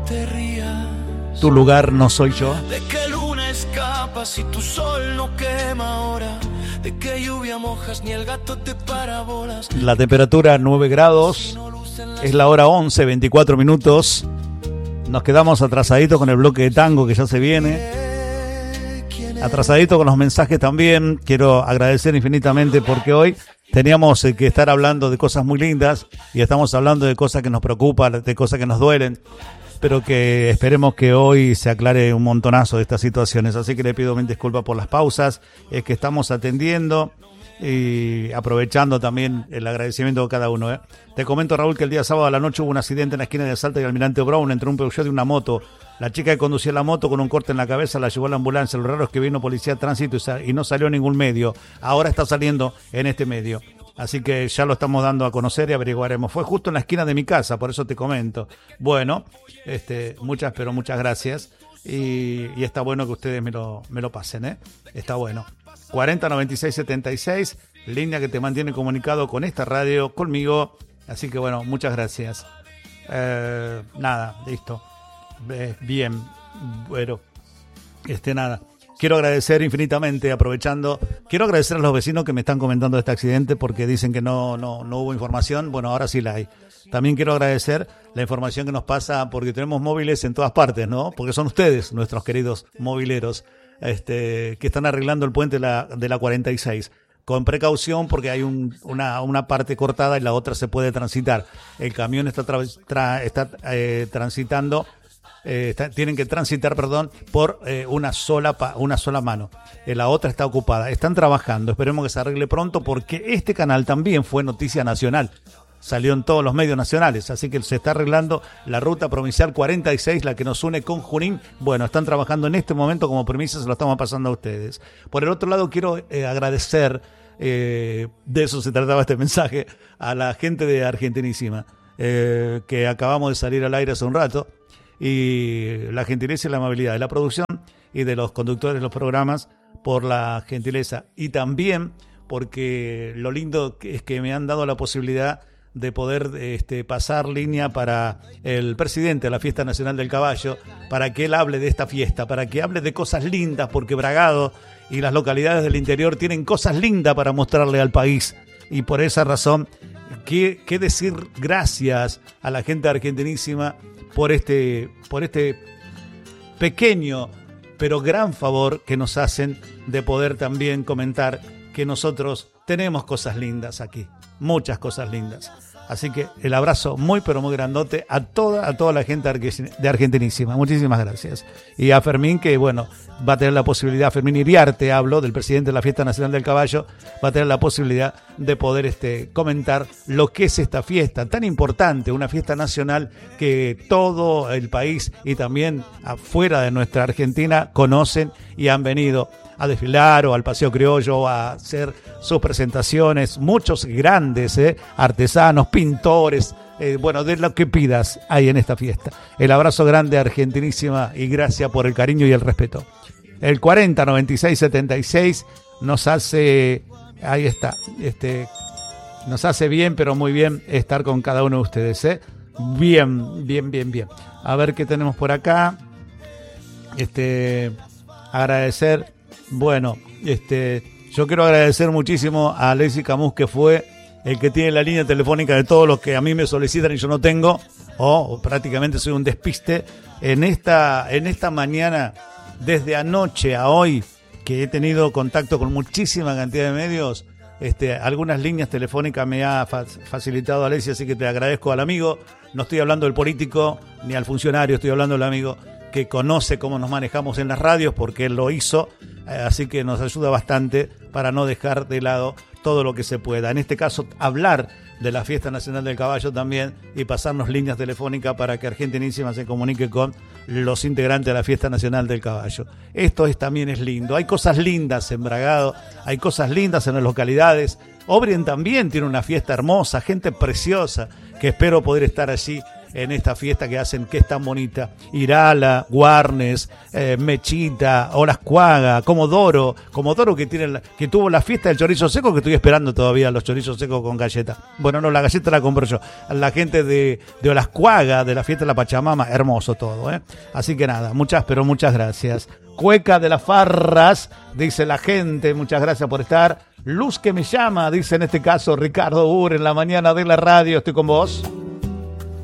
te rías. Tu lugar no soy yo. De qué luna escapas si tu sol no quema ahora. De qué lluvia mojas ni el gato te para bolas. La temperatura 9 grados. Es la hora 11, 24 minutos. Nos quedamos atrasaditos con el bloque de tango que ya se viene. Atrasadito con los mensajes también. Quiero agradecer infinitamente porque hoy teníamos que estar hablando de cosas muy lindas y estamos hablando de cosas que nos preocupan, de cosas que nos duelen, pero que esperemos que hoy se aclare un montonazo de estas situaciones. Así que le pido mil disculpas por las pausas que estamos atendiendo y aprovechando también el agradecimiento de cada uno. Te comento, Raúl, que el día sábado a la noche hubo un accidente en la esquina de Salta y Almirante Brown entre un Peugeot y una moto. La chica que conducía la moto con un corte en la cabeza la llevó a la ambulancia. Lo raro es que vino policía de tránsito y no salió ningún medio. Ahora está saliendo en este medio. Así que ya lo estamos dando a conocer y averiguaremos. Fue justo en la esquina de mi casa, por eso te comento. Bueno, muchas gracias. Y está bueno que ustedes me lo pasen, Está bueno. 40 96 76, línea que te mantiene comunicado con esta radio, conmigo. Así que bueno, muchas gracias. Nada, listo. Bien, bueno, nada. Quiero agradecer infinitamente, aprovechando, quiero agradecer a los vecinos que me están comentando de este accidente porque dicen que no hubo información. Bueno, ahora sí la hay. También quiero agradecer la información que nos pasa porque tenemos móviles en todas partes, ¿no? Porque son ustedes, nuestros queridos mobileros, que están arreglando el puente de la 46. Con precaución porque hay una parte cortada y la otra se puede transitar. El camión está transitando. Tienen que transitar, por una sola mano. La otra está ocupada. Están trabajando. Esperemos que se arregle pronto porque este canal también fue noticia nacional. Salió en todos los medios nacionales. Así que se está arreglando la ruta provincial 46, la que nos une con Junín. Bueno, están trabajando en este momento como premisa, se lo estamos pasando a ustedes. Por el otro lado, quiero agradecer, de eso se trataba este mensaje, a la gente de Argentinísima, que acabamos de salir al aire hace un rato. Y la gentileza y la amabilidad de la producción y de los conductores de los programas por la gentileza y también porque lo lindo es que me han dado la posibilidad de poder pasar línea para el presidente de la Fiesta Nacional del Caballo, para que él hable de esta fiesta, para que hable de cosas lindas, porque Bragado y las localidades del interior tienen cosas lindas para mostrarle al país. Y por esa razón, ¿qué decir gracias a la gente de Argentinísima por este pequeño pero gran favor que nos hacen de poder también comentar que nosotros tenemos cosas lindas aquí, muchas cosas lindas. Así que el abrazo muy pero muy grandote a toda la gente de Argentinísima. Muchísimas gracias. Y a Fermín, que bueno, va a tener la posibilidad, Fermín Iriarte, hablo del presidente de la Fiesta Nacional del Caballo, va a tener la posibilidad de poder comentar lo que es esta fiesta tan importante, una fiesta nacional que todo el país y también afuera de nuestra Argentina conocen y han venido a desfilar o al Paseo Criollo, a hacer sus presentaciones, muchos grandes artesanos, pintores, de lo que pidas hay en esta fiesta. El abrazo grande, Argentinísima, y gracias por el cariño y el respeto. El 40 96 76 nos hace, ahí está, nos hace bien, pero muy bien estar con cada uno de ustedes, Bien. A ver qué tenemos por acá. Agradecer. Bueno, yo quiero agradecer muchísimo a Alexis Camus, que fue el que tiene la línea telefónica de todos los que a mí me solicitan y yo no tengo, o prácticamente soy un despiste. En esta mañana, desde anoche a hoy, que he tenido contacto con muchísima cantidad de medios, algunas líneas telefónicas me ha facilitado Alexis, así que te agradezco al amigo. No estoy hablando del político ni al funcionario, estoy hablando del amigo que conoce cómo nos manejamos en las radios porque él lo hizo, así que nos ayuda bastante para no dejar de lado todo lo que se pueda. En este caso, hablar de la Fiesta Nacional del Caballo también y pasarnos líneas telefónicas para que Argentinísima se comunique con los integrantes de la Fiesta Nacional del Caballo. Esto también es lindo. Hay cosas lindas en Bragado, hay cosas lindas en las localidades. Obrien también tiene una fiesta hermosa, gente preciosa, que espero poder estar allí en esta fiesta que hacen, que es tan bonita. Irala, Guarnes, Mechita, Olascuaga, Comodoro que tuvo la fiesta del chorizo seco, que estoy esperando todavía los chorizos secos con galleta. Bueno, no, la galleta la compro yo. La gente de Olascuaga, de la fiesta de la Pachamama, hermoso todo, ¿eh? Así que nada, muchas gracias. Cueca de las Farras, dice la gente, muchas gracias por estar. Luz que me llama, dice en este caso Ricardo Ur, en la mañana de la radio, estoy con vos.